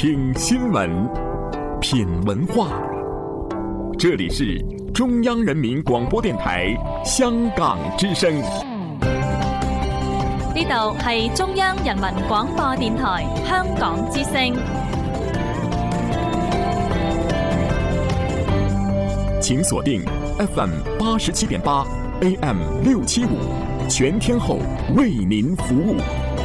听新闻，品文化。这里是中央人民廣播電台香港之聲。 呢度係中央人民廣播電台香港之聲。 請鎖定 FM 87.8 AM 675，全天候為您服務。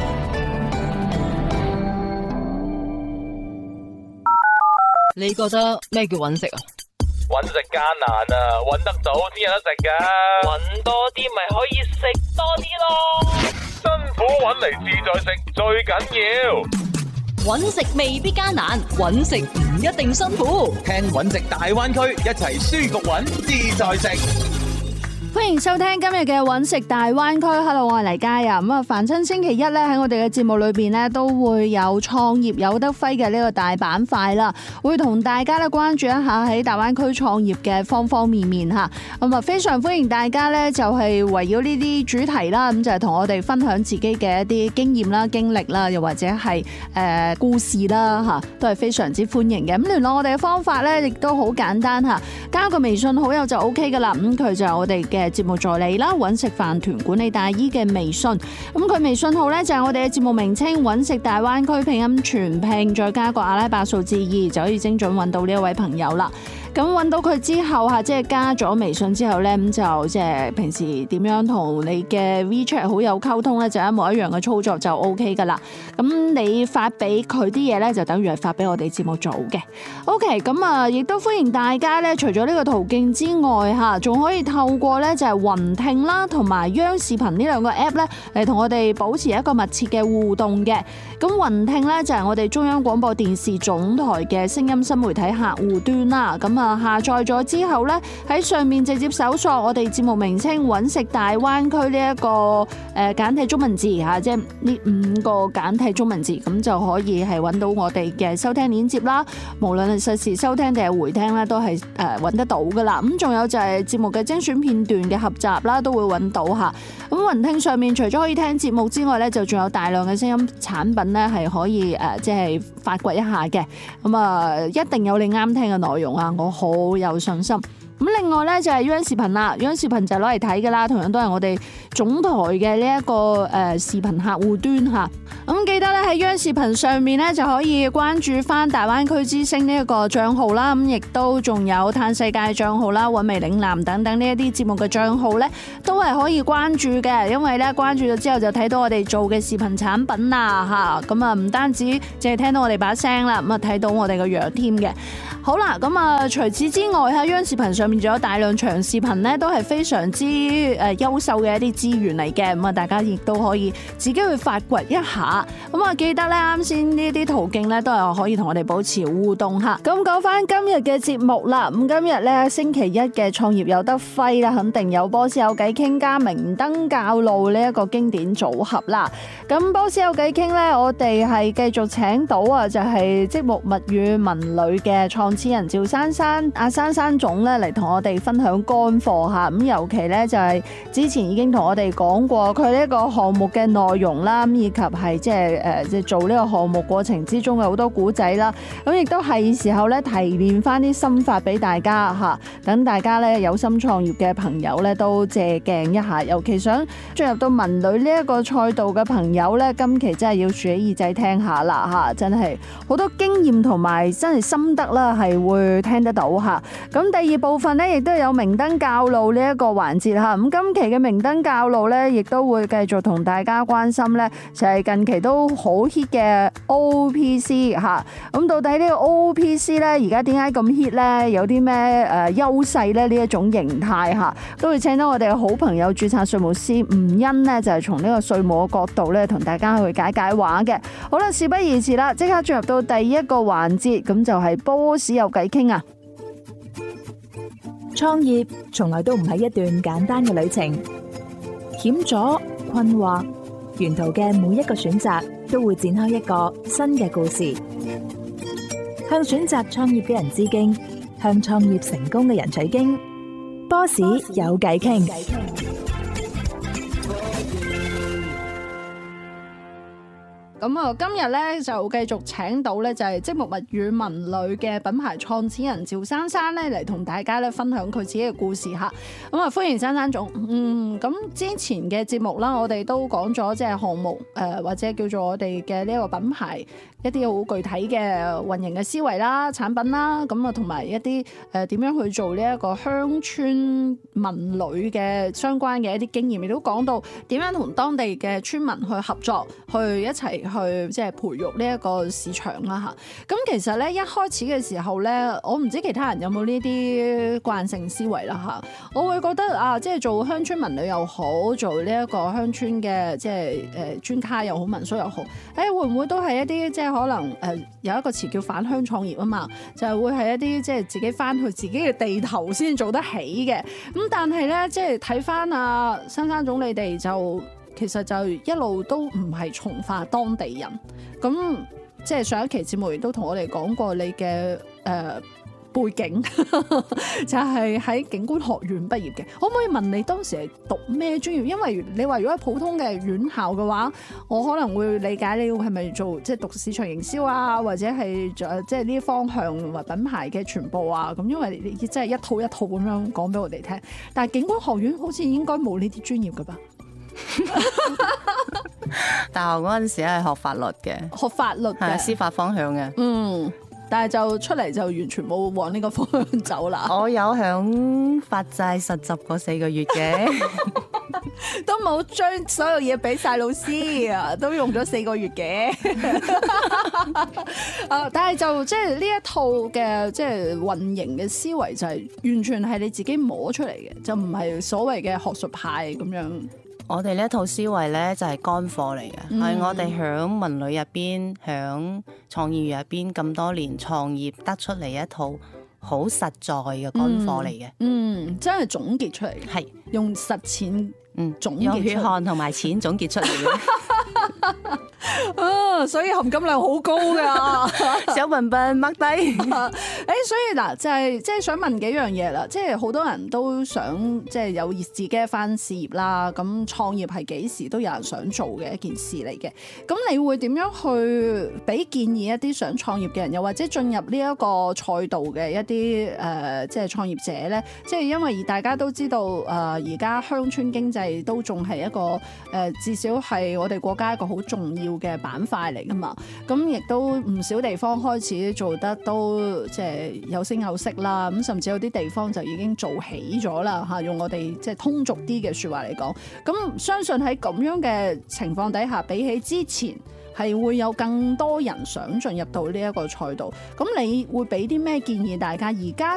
你覺得咩叫揾食啊？ 揾食艱難啊，揾得到先有得食噶。揾多啲咪可以食多啲咯。辛苦揾嚟自在食最緊要。 揾食未必艱難，揾食唔一定辛苦。 聽揾食大灣區，一齊舒服揾自在食。 歡迎收聽今日嘅揾食大灣區。Hello， 我係黎嘉啊。咁啊，凡親星期一咧喺我哋嘅節目裏邊咧都會有創業有得揮嘅呢個大板塊啦，會同大家咧關注一下喺大灣區創業嘅方方面面吓。咁啊，非常歡迎大家咧就係圍繞呢啲主題啦，咁就係同我哋分享自己嘅一啲經驗啦、經歷啦，又或者係故事啦吓，都係非常之歡迎嘅。咁聯絡我哋嘅方法咧亦都好簡單吓，加個微信好友就 OK 噶啦。咁佢就係我哋嘅節目助理啦，揾食飯團管理大姨嘅微信，咁佢微信號呢，就係我哋嘅節目名稱揾食大灣區拼音全拼，再加個阿拉伯數字2，就可以精準揾到呢一位朋友啦。咁揾到佢之後即係加咗微信之後呢，咁就即係平時點樣同你嘅 WeChat 好友溝通呢，就一模一樣嘅操作就 OK 噶啦。咁你發俾佢啲嘢呢，就等於係發俾我哋節目組嘅。OK， 咁啊，亦都歡迎大家呢，除咗呢個途徑之外嚇，仲可以透過呢就係雲聽啦，同埋央視頻呢兩個 app 呢，嚟同我哋保持一個密切嘅互動嘅。咁雲聽呢，就係我哋中央廣播電視總台嘅聲音新媒體客戶端啦。咁下載咗之後呢，喺上面直接搜索我哋節目名稱揾食大灣區呢一個簡體中文字嚇，即係呢5個簡體中文字，咁就可以係揾到我哋嘅收聽鏈接啦。無論係實時收聽定係回聽啦，都係揾得到噶啦。咁仲有就係節目嘅精選片段嘅合集啦，都會揾到嚇。咁雲聽上面除咗可以聽節目之外呢，就仲有大量嘅聲音產品呢，係可以即係發掘一下嘅。咁啊，一定有你啱聽嘅內容啊！我好有信心。咁另外咧就係央視頻啦，央視頻就攞嚟睇噶啦，同樣都係我哋總台嘅呢一個視頻客戶端吓。咁記得咧喺央視頻上面咧就可以關注翻大灣區之聲呢一個賬號啦，咁亦都仲有嘆世界賬號啦、韻味嶺南等等呢一啲節目嘅賬號咧，都係可以關注嘅，因為咧關注咗之後就睇到我哋做嘅視頻產品啦吓。咁啊唔單止淨係聽到我哋把聲啦，咁啊睇到我哋個樣添嘅。好啦，咁啊除此之外喺央視頻上面仲有大量長視頻咧，都係非常之優秀嘅一啲資源嚟嘅。咁啊大家亦都可以自己去發掘一下。咁啊記得咧啱先呢啲途徑咧都係可以同我哋保持互動吓。咁講翻今日嘅節目啦，咁今日咧星期一嘅創業有得揮啦，肯定有波斯有偈傾加明燈教路呢一個經典組合啦。咁波斯有偈傾咧，我哋係繼續請到就係積木物語文旅嘅創始人趙珊珊阿珊珊總咧嚟同我哋分享乾貨吓。咁尤其咧就係之前已經同我哋講過佢呢一個項目嘅內容啦，以及係即係做呢個項目過程之中嘅好多古仔啦。咁亦都係時候咧提煉翻啲心法俾大家吓，等大家咧有心創業嘅朋友咧都借鏡一下。尤其想進入到文旅呢一個賽道嘅朋友咧，今期真係要豎起耳仔聽下啦吓，真係好多經驗同埋真係心得啦，係會聽得到吓。咁第二部分咧，亦都有明燈教路呢一個環節吓。咁今期嘅明燈教路咧，亦都會繼續同大家關心咧，就係近期都好 hit 嘅 OPC 吓。咁到底呢個 OPC 咧，而家點解咁 hit 咧？有啲咩優勢咧？呢一種形態吓，都會請到我哋嘅好朋友註冊稅務師吳欣咧，就係從呢個稅務嘅角度咧，同大家去解解話嘅。好啦，事不宜遲啦，即刻進入到第一個環節，咁就係波士有偈傾啊！ 創業從來都唔係一段簡單嘅旅程，險阻、困惑，沿途嘅每一個選擇都會展開一個新嘅故事。向選擇創業嘅人致敬，向創業成功嘅人取經。波士有偈傾。 咁啊，今日咧就繼續請到咧就係積木物語文旅嘅品牌創始人趙珊珊咧嚟同大家咧分享佢自己嘅故事嚇。咁啊，歡迎珊珊總。咁之前嘅節目啦，我哋都講咗即係項目或者叫做我哋嘅呢一個品牌一啲好具體嘅運營嘅思維啦、產品啦，咁啊同埋一啲點樣去做呢一個鄉村文旅嘅相關嘅一啲經驗，亦都講到點樣同當地嘅村民去合作，去一齊去即係培育呢一個市場啦嚇。咁其實咧一開始嘅時候咧，我唔知其他人有冇呢啲慣性思維啦嚇。我會覺得啊，即係做鄉村文旅又好，做呢一個鄉村嘅即係專卡又好、民宿又好，會唔會都係一啲即係可能有一個詞叫返鄉創業啊嘛，就係會係一啲即係自己翻去自己嘅地頭先做得起嘅。咁但係咧，即係睇翻啊珊珊總你哋就其實就一路都唔係從化當地人。咁即係上一期節目亦都同我哋講過你嘅背景就係喺景觀學院畢業嘅，可唔可以問你當時係讀咩專業？因為你話如果係普通嘅院校嘅話，我可能會理解你係咪做即係讀市場營銷啊，或者係即係呢啲方向同埋品牌嘅傳播啊咁。因為你真係一套一套咁樣講俾我哋聽，但係景觀學院好似應該冇呢啲專業㗎吧？ 大學嗰陣時係學法律嘅， 學法律嘅司法方向嘅。 但係就出嚟就完全冇往呢個方向走啦。 我有響法制實習嗰4個月嘅， 都冇將所有嘢俾晒老師啊，都用咗4個月嘅。但係就即係呢一套嘅即係運營嘅思維就係完全係你自己摸出嚟嘅，就唔係所謂嘅學術派咁樣。 我哋呢一套思維咧就係乾貨嚟嘅，係我哋響文旅入邊、響創意入邊咁多年創業得出嚟一套好實在嘅乾貨嚟嘅。 真係總結出嚟嘅，係用實踐總結出嚟， 用血汗同埋錢總結出嚟嘅。 所以含金量好高㗎， 小笨笨掹低。 所以嗱，就係即係想問幾樣嘢啦，即係好多人都想即係有自己一番事業啦。咁創業係幾時都有人想做嘅一件事嚟嘅。咁你會點樣去俾建議一啲想創業嘅人，又或者進入呢一個賽道嘅一啲即係創業者咧？即係因為大家都知道而家鄉村經濟都仲係一個至少係我哋國家一個好重要嘅板塊嚟噶嘛，咁亦都唔少地方開始做得都即係有聲有色啦，咁甚至有啲地方就已經做起咗啦嚇，用我哋即係通俗啲嘅説話嚟講，咁相信喺咁樣嘅情況底下，比起之前係會有更多人想進入到呢一個賽道，咁你會俾啲咩建議大家？而家